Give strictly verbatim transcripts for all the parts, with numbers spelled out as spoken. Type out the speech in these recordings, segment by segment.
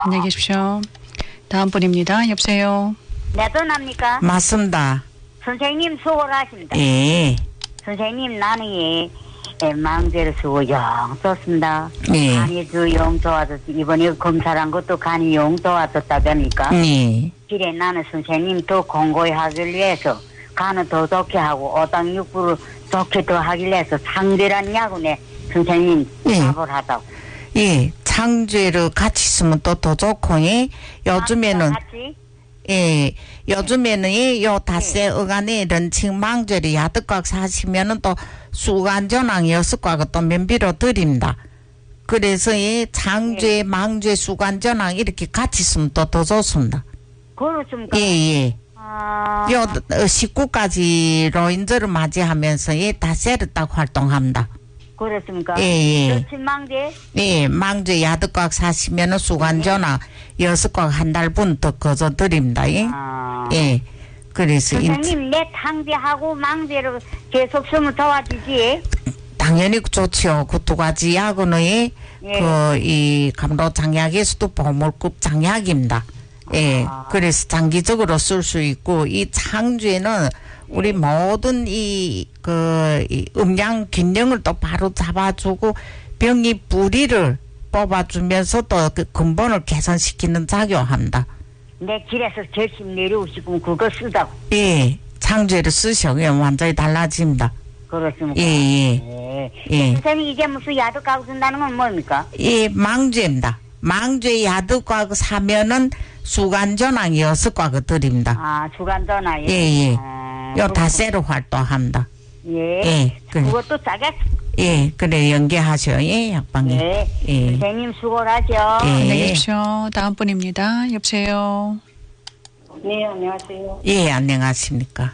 안녕히 계십시오. 다음 분입니다. 여보세요. 네, 전화입니까? 맞습니다. 선생님 수고하십니다. 예. 선생님 나는 예, 예, 망제를 쓰고 영 좋습니다. 예. 간이 영 좋아졌 이번에 검사한 것도 간이 영 좋아졌다니까. 예. 그래 나는 선생님 더 공고히 하기 위해서 간을 더 좋게 하고 오당육부를 좋게 더 하기 위해서 상대란 약은에 선생님 예. 답을 하다고. 예. 창죄를 같이 쓰면 또 더 좋고, 예. 요즘에는, 같이? 예. 요즘에는, 예, 요 닷새 어간에 런칭 망죄를 야득각 사시면은 또 수간전왕 여섯 곽을 또 면비로 드립니다. 그래서, 예, 창죄, 망죄, 수간전왕 이렇게 같이 쓰면 또 더 좋습니다. 그렇습니까? 예, 예. 아. 요, 십구 가지 로인절을 맞이하면서, 예, 닷새를 딱 활동합니다. 그렇습니까? 예, 예. 그렇지, 망제? 예, 망제 야득곽 사시면은 수간전화 여섯 곽 한 달분 더 거저 드립니다. 예. 아. 예. 그래서 선생님, 내 탕제하고 망제를 계속 쓰면 좋아지지? 당연히 좋지요. 그 두 가지 약은 예, 예. 그 이 감로 장약에서도 보물급 장약입니다. 예. 아. 그래서 장기적으로 쓸 수 있고 이 창죄는 우리 예. 모든 이 그 이 음양 균형을 또 바로 잡아주고 병이 뿌리를 뽑아주면서 또 그 근본을 개선시키는 작용합니다. 내 길에서 결심 내려오시고 그거 쓰다고. 예, 창죄를 쓰셔요. 완전히 달라집니다. 그렇습니까? 예, 예. 예. 예. 선생님 이제 무슨 야득가고 쓴다는 건 뭡니까? 이 망죄입니다. 망죄 야득과그 사면은 수간전왕 여섯 과그 드립니다. 아, 주간전화. 예, 예. 아, 요 다세로 활동합니다. 예. 예, 그래. 그것도 짜겠. 예, 그래 연계하셔. 예, 약방에. 예. 예. 선생님 수고를 하죠. 예. 안녕히 계십시오. 다음 분입니다. 여보세요. 네, 안녕하세요. 예, 안녕하십니까.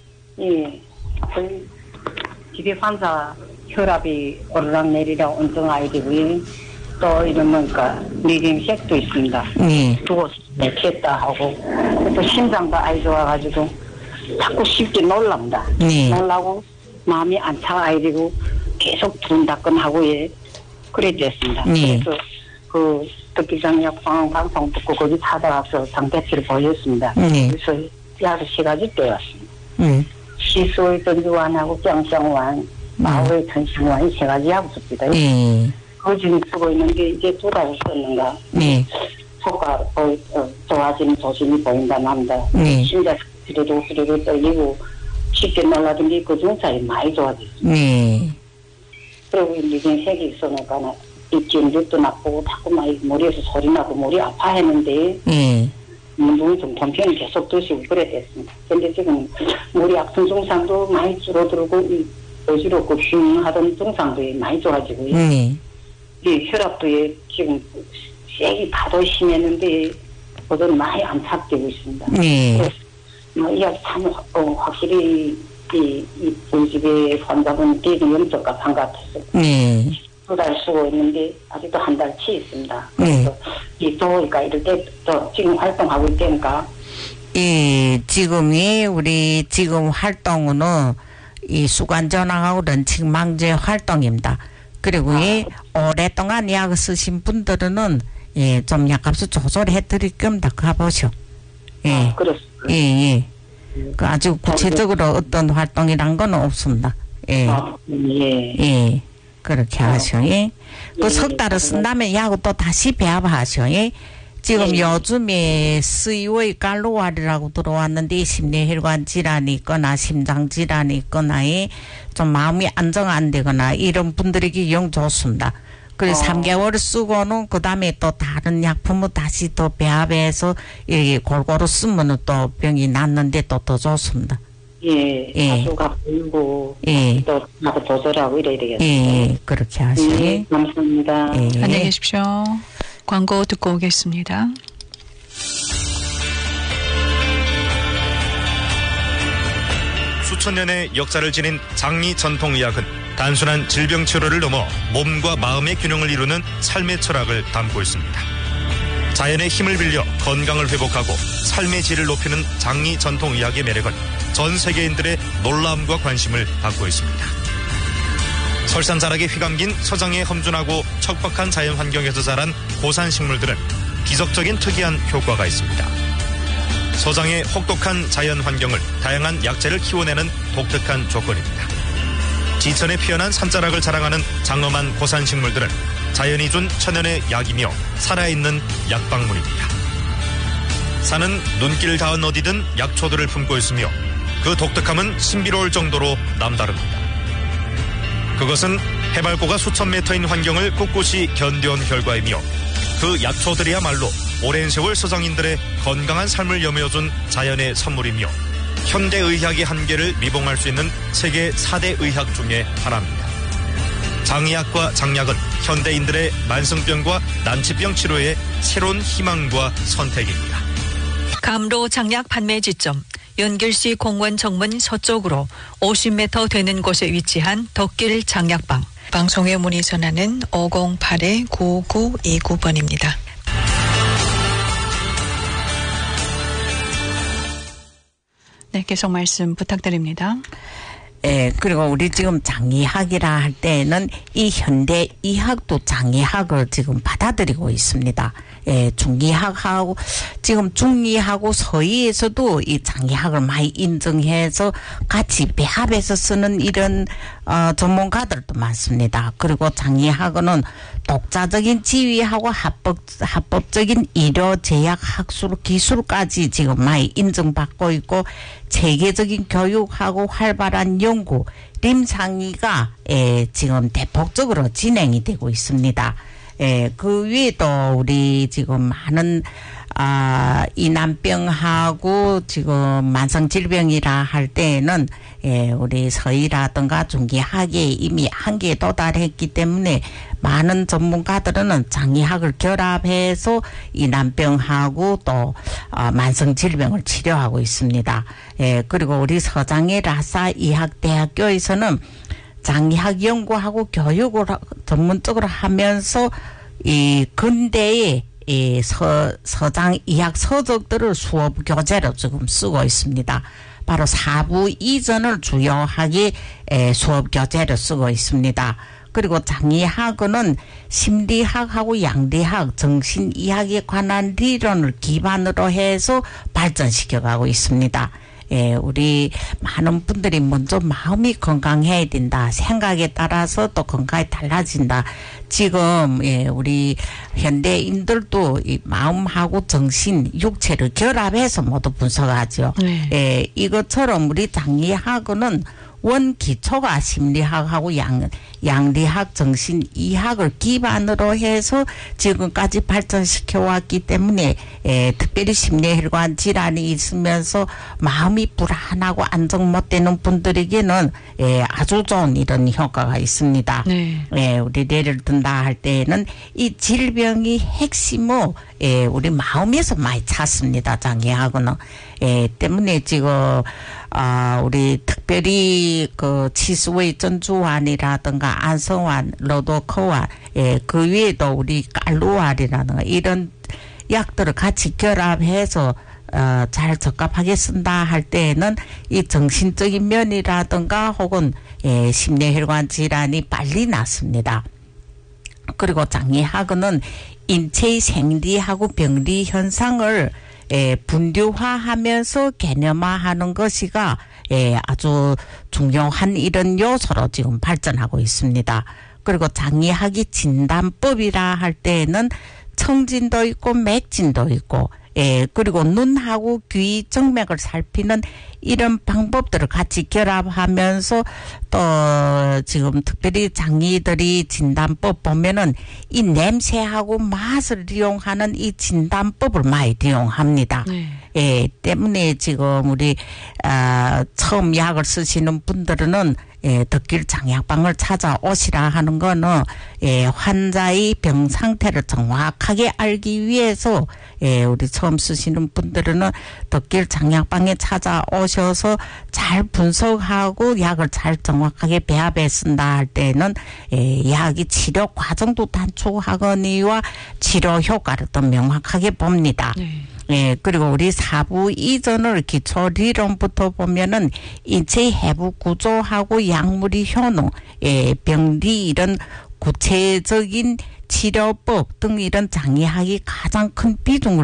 예, 저희 집에 환자 혈압이 오르락내리락 온증 아이디고요. 또 이런 뭔가 리듬색도 있습니다. 예. 두고 맥혔다 하고 또 심장도 아이 좋아가지고 자꾸 쉽게 놀랍니다. 네. 놀라고 마음이 안 차 아이디고 계속 두근다끈하고 예, 그래 됐습니다. 네. 그래서 그 특기장 약방 방송 듣고 거기 찾아가서 상태치를 보였습니다. 네. 그래서 약을 세 가지 떼었습니다. 예. 시소의 전주환하고 경성환, 마오의 전신환 이 세 가지 약을 씁니다. 예. 그 지금 쓰고 있는 게 이제 두 달을 썼는가. 네. 효과 보, 어, 좋아지는 조짐이 보인다 합니다. 네. 심장 스리로 스리로 떨리고 쉽게 놀라던 게 그 증상이 많이 좋아졌습니다. 네. 그리고 이제 색이 있으니까 입진력도 나쁘고 자꾸 막 머리에서 소리 나고 머리 아파했는데 예. 운동이 좀 통편이 계속 드시고 그래 됐습니다. 근데 지금 머리 아픈 증상도 많이 줄어들고 이 어지럽고 흉하던 증상도 많이 좋아지고요. 네. 이 혈압도 예, 지금 세게 파도 심했는데 그건 많이 안착되고 있습니다. 네. 그래서 뭐 이게 참 어, 확실히 이, 이 우리 집에 환자분 되게 영적과 반 같아서 네. 두 달 쓰고 있는데 아직도 한 달치 있습니다. 네. 그래서 이 좋으니까 이럴 때또 지금 활동하고 있다니까. 예, 지금이 우리 지금 활동은 이 수관전환하고 런칭 망제 활동입니다. 그리고 아. 예, 오랫동안 약을 쓰신 분들은 예, 좀 약값을 조절해 드릴 겁니다. 가보쇼. 예. 아, 그렇습니다. 예, 예. 그 아주 구체적으로 어떤 활동이란 건 없습니다. 예. 아, 예. 예. 그렇게 아. 하셔. 예. 그 예. 석 달을 쓴 다음에 약을 또 다시 배합하셔. 예. 지금 예. 요즘에 스이오의 갈로아리라고 들어왔는데 심뇌혈관 질환이 있거나 심장 질환이 있거나 예. 좀 마음이 안정 안 되거나 이런 분들에게 영 좋습니다. 그래서 어. 삼 개월 쓰고는 그 다음에 또 다른 약품을 다시 또 배합해서 이 골고루 쓰면 또 병이 낫는데 또 더 좋습니다. 예. 예. 가수가 보이고 예. 또 나도 조절하고 이래야 되겠습니다. 예, 그렇게 하시오. 예, 예. 감사합니다. 예. 안녕히 계십시오. 광고 듣고 오겠습니다. 수천 년의 역사를 지닌 장미 전통의학은 단순한 질병 치료를 넘어 몸과 마음의 균형을 이루는 삶의 철학을 담고 있습니다. 자연의 힘을 빌려 건강을 회복하고 삶의 질을 높이는 장미 전통의학의 매력은 전 세계인들의 놀라움과 관심을 받고 있습니다. 설산 자락에 휘감긴 서장에 험준하고 척박한 자연 환경에서 자란 고산 식물들은 기적적인 특이한 효과가 있습니다. 서장의 혹독한 자연 환경을 다양한 약재를 키워내는 독특한 조건입니다. 지천에 피어난 산자락을 자랑하는 장엄한 고산식물들은 자연이 준 천연의 약이며 살아있는 약방문입니다. 산은 눈길 닿은 어디든 약초들을 품고 있으며 그 독특함은 신비로울 정도로 남다릅니다. 그것은 해발고가 수천 미터인 환경을 꿋꿋이 견뎌온 결과이며 그 약초들이야말로 오랜 세월 서장인들의 건강한 삶을 여며준 자연의 선물이며 현대의학의 한계를 미봉할 수 있는 세계 사 대 의학 중에 하나입니다. 장의학과 장약은 현대인들의 만성병과 난치병 치료의 새로운 희망과 선택입니다. 감로 장약 판매 지점 연길시 공원 정문 서쪽으로 오십 미터 되는 곳에 위치한 덕길 장약방. 방송에 문의 전화는 오공팔 구구이구 번입니다. 네, 계속 말씀 부탁드립니다. 예, 그리고 우리 지금 장의학이라 할 때는 이 현대 의학도 장의학을 지금 받아들이고 있습니다. 예, 중의학하고 지금 중의하고 서의에서도 이 장의학을 많이 인정해서 같이 배합해서 쓰는 이런 어, 전문가들도 많습니다. 그리고 장의학은 독자적인 지위하고 합법 합법적인 의료 제약 학술 기술까지 지금 많이 인정받고 있고 체계적인 교육하고 활발한 연구 림상의가 예, 지금 대폭적으로 진행이 되고 있습니다. 예, 그 위에도 우리 지금 많은 아, 이난병하고 지금 만성질병이라 할 때에는 예, 우리 서의라든가 중기학에 이미 한계에 도달했기 때문에 많은 전문가들은 장의학을 결합해서 이난병하고 또 어, 만성질병을 치료하고 있습니다. 예, 그리고 우리 서장의 라사 의학대학교에서는 장의학 연구하고 교육을 전문적으로 하면서 이 근대의 이 서, 서장 의학 서적들을 수업 교재로 지금 쓰고 있습니다. 바로 사부 이전을 주요하게 에, 수업 교재로 쓰고 있습니다. 그리고 장의학은 심리학하고 양리학, 정신의학에 관한 리론을 기반으로 해서 발전시켜가고 있습니다. 예, 우리 많은 분들이 먼저 마음이 건강해야 된다. 생각에 따라서 또 건강이 달라진다. 지금 예, 우리 현대인들도 이 마음하고 정신, 육체를 결합해서 모두 분석하죠. 네. 예, 이것처럼 우리 장의학은 원 기초가 심리학하고 양, 양리학, 정신의학을 기반으로 해서 지금까지 발전시켜 왔기 때문에 에, 특별히 심뇌혈관 질환이 있으면서 마음이 불안하고 안정 못 되는 분들에게는 에, 아주 좋은 이런 효과가 있습니다. 네. 에, 우리 예를 든다 할 때는 이 질병이 핵심은 에, 우리 마음에서 많이 찾습니다. 장의학은. 에, 때문에 지금 아, 우리 특별히 그 치수의 전주환이라든가 안성환, 로도코환, 예, 그 위에도 우리 깔루환이라든가 이런 약들을 같이 결합해서 어, 잘 적합하게 쓴다 할 때에는 이 정신적인 면이라든가 혹은 예, 심뇌혈관 질환이 빨리 낫습니다. 그리고 장의학은 인체의 생리하고 병리 현상을 예, 분류화하면서 개념화하는 것이가 예, 아주 중요한 이런 요소로 지금 발전하고 있습니다. 그리고 장의학이 진단법이라 할 때에는 청진도 있고 맥진도 있고 예, 그리고 눈하고 귀 정맥을 살피는 이런 방법들을 같이 결합하면서 또 지금 특별히 장의들이 진단법 보면은 이 냄새하고 맛을 이용하는 이 진단법을 많이 이용합니다. 네. 예, 때문에 지금 우리 아, 처음 약을 쓰시는 분들은 예, 덕길 장약방을 찾아오시라 하는 거는 예, 환자의 병 상태를 정확하게 알기 위해서 예, 우리 처음 쓰시는 분들은 덕길 장약방에 찾아오셔서 잘 분석하고 약을 잘 정확하게 배합해 쓴다 할 때는 예, 약이 치료 과정도 단축하거니와 치료 효과를 또 명확하게 봅니다. 네. 예, 그리고 우리 사부 이전을 기초理論부터 보면은 인체의 해부 구조하고 약물의 효능, 예, 병리 이런 구체적인 치료법 등 이런 장애학이 가장 큰 비중을